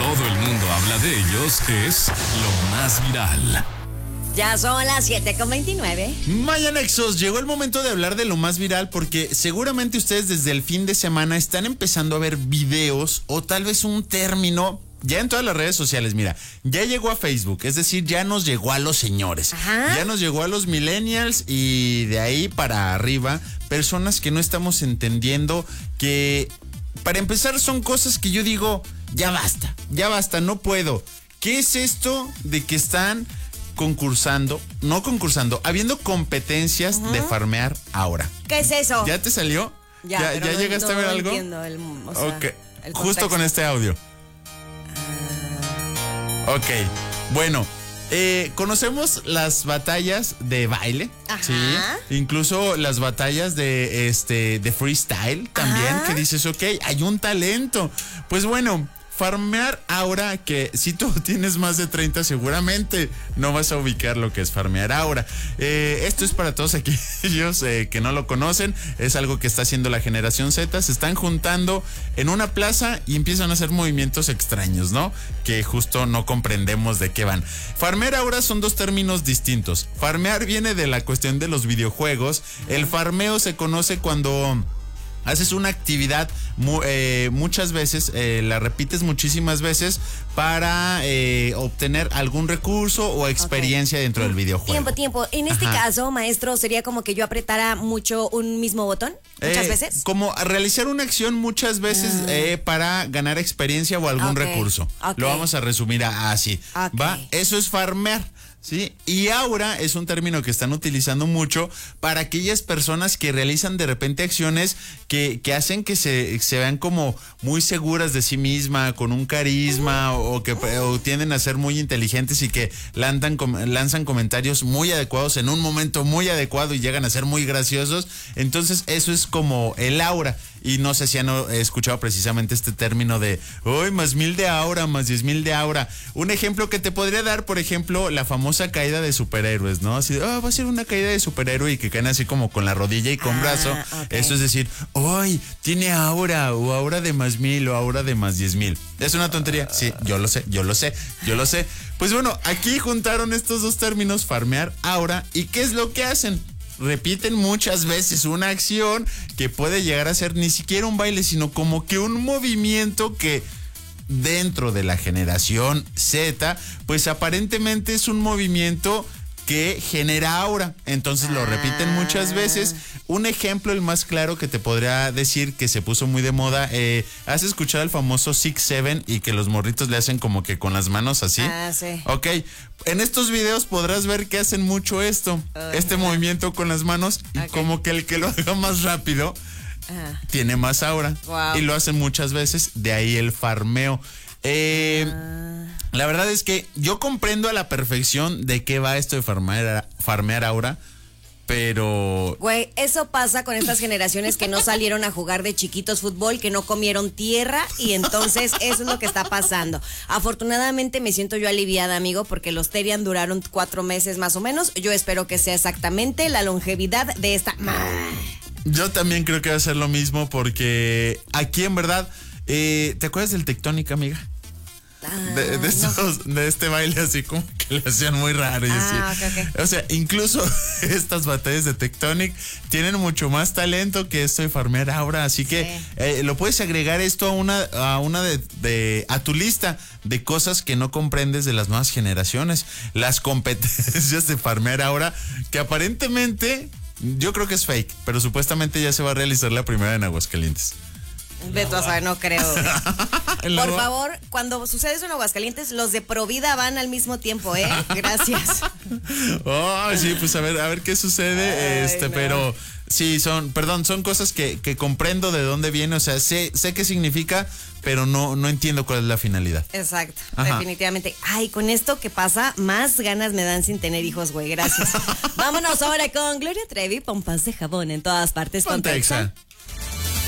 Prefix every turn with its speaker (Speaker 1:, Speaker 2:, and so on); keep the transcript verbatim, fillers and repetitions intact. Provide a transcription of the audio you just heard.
Speaker 1: todo el mundo habla de ellos es lo más viral.
Speaker 2: Ya son las siete con veintinueve.
Speaker 3: Mayanexos, llegó el momento de hablar de lo más viral porque seguramente ustedes desde el fin de semana están empezando a ver videos o tal vez un término ya en todas las redes sociales. Mira, ya llegó a Facebook, es decir, ya nos llegó a los señores.
Speaker 2: Ajá.
Speaker 3: Ya nos llegó a los millennials y de ahí para arriba, personas que no estamos entendiendo que, para empezar, son cosas que yo digo, ya basta, ya basta, no puedo. ¿Qué es esto de que están concursando, no concursando, habiendo competencias uh-huh. de farmear ahora?
Speaker 2: ¿Qué es eso?
Speaker 3: ¿Ya te salió?
Speaker 2: Ya,
Speaker 3: ¿Ya, ya
Speaker 2: no,
Speaker 3: llegaste
Speaker 2: no
Speaker 3: a ver algo?
Speaker 2: Entiendo el, o sea,
Speaker 3: ok,
Speaker 2: el
Speaker 3: justo con este audio. Uh... Ok, bueno, eh, conocemos las batallas de baile,
Speaker 2: ajá.
Speaker 3: sí, incluso las batallas de este de freestyle también, ajá. que dices, ok, hay un talento. Pues bueno, farmear ahora, que si tú tienes más de treinta seguramente no vas a ubicar lo que es farmear ahora. Eh, esto es para todos aquellos eh, que no lo conocen, es algo que está haciendo la generación Z, se están juntando en una plaza y empiezan a hacer movimientos extraños, ¿no? Que justo no comprendemos de qué van. Farmear ahora son dos términos distintos. Farmear viene de la cuestión de los videojuegos, el farmeo se conoce cuando haces una actividad mu eh, muchas veces, eh, la repites muchísimas veces para eh, obtener algún recurso o experiencia okay. dentro del videojuego.
Speaker 2: Tiempo, tiempo. En este Ajá. caso, maestro, ¿sería como que yo apretara mucho un mismo botón muchas
Speaker 3: eh,
Speaker 2: veces?
Speaker 3: Como realizar una acción muchas veces ah. eh, para ganar experiencia o algún okay. recurso. Okay. Lo vamos a resumir a, así. Okay. ¿Va? Eso es farmear. Sí, y ahora es un término que están utilizando mucho para aquellas personas que realizan de repente acciones que, que hacen que se, se vean como muy seguras de sí misma, con un carisma, o, o que o tienden a ser muy inteligentes y que lanzan, lanzan comentarios muy adecuados en un momento muy adecuado y llegan a ser muy graciosos. Entonces eso es como el aura. Y no sé si han escuchado precisamente este término de ¡uy, más mil de aura, más diez mil de aura! Un ejemplo que te podría dar, por ejemplo, la famosa caída de superhéroes, ¿no? Así de, oh, va a ser una caída de superhéroe y que caen así como con la rodilla y con ah, brazo. Okay. Eso es decir, ¡uy, tiene aura! O aura de más mil o aura de más diez mil. ¿Es una tontería? Sí, yo lo sé, yo lo sé, yo lo sé. Pues bueno, aquí juntaron estos dos términos, farmear, aura. ¿Y qué es lo que hacen? Repiten muchas veces una acción que puede llegar a ser ni siquiera un baile, sino como que un movimiento que dentro de la generación Z, pues aparentemente es un movimiento que genera aura. Entonces lo repiten muchas veces. Un ejemplo, el más claro que te podría decir que se puso muy de moda, eh, ¿has escuchado el famoso Six Seven y que los morritos le hacen como que con las manos así?
Speaker 2: Ah, sí.
Speaker 3: Ok, en estos videos podrás ver que hacen mucho esto, uh, este uh, movimiento con las manos y okay. como que el que lo haga más rápido uh, tiene más aura. Wow. Y lo hacen muchas veces, de ahí el farmeo. Eh, uh. La verdad es que yo comprendo a la perfección de qué va esto de farmear, farmear aura, pero...
Speaker 2: Güey, eso pasa con estas generaciones que no salieron a jugar de chiquitos fútbol, que no comieron tierra, y entonces eso es lo que está pasando. Afortunadamente me siento yo aliviada, amigo, porque los Terian duraron cuatro meses más o menos. Yo espero que sea exactamente la longevidad de esta...
Speaker 3: Yo también creo que va a ser lo mismo, porque aquí en verdad... Eh, ¿te acuerdas del Tectonic, amiga? De, de, estos, no. de este baile así como que le hacían muy raro y
Speaker 2: ah,
Speaker 3: así.
Speaker 2: Okay, okay.
Speaker 3: O sea, incluso estas batallas de Tectonic tienen mucho más talento que esto de farmear ahora. Así que sí. eh, lo puedes agregar esto a una, a una de, de a tu lista de cosas que no comprendes de las nuevas generaciones. Las competencias de farmear ahora, que aparentemente yo creo que es fake, pero supuestamente ya se va a realizar la primera en Aguascalientes.
Speaker 2: Beto, o sea, no creo. Por favor, cuando sucede eso en Aguascalientes, los de Provida van al mismo tiempo, ¿eh? Gracias.
Speaker 3: Oh, sí, pues a ver, a ver qué sucede. Ay, este, no. Pero sí, son, perdón, son cosas que, que comprendo de dónde viene. O sea, sé, sé qué significa, pero no, no entiendo cuál es la finalidad.
Speaker 2: Exacto, Ajá. definitivamente. Ay, con esto que pasa, más ganas me dan sin tener hijos, güey. Gracias. Vámonos ahora con Gloria Trevi, pompas de jabón en todas partes.
Speaker 3: Ponte Exa.